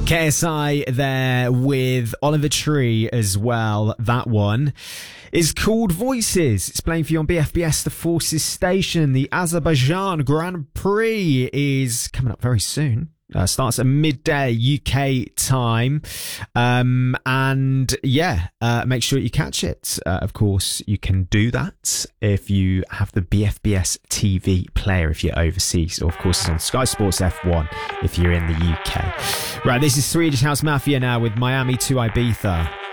KSI there with Oliver Tree as well. That one is called Voices. It's playing for you on BFBS, the Forces Station. The Azerbaijan Grand Prix is coming up very soon. Starts at midday UK time. Make sure you catch it. Of course, you can do that if you have the BFBS TV player if you're overseas. Or, of course, it's on Sky Sports F1 if you're in the UK. Right, this is Swedish House Mafia now with Miami to Ibiza.